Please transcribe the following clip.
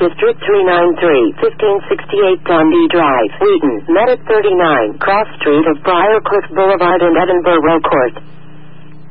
District 393, 1568 Dundee Drive, Wheaton, Met at 39, Cross Street of Briarcliff Boulevard and Edinburgh Road Court.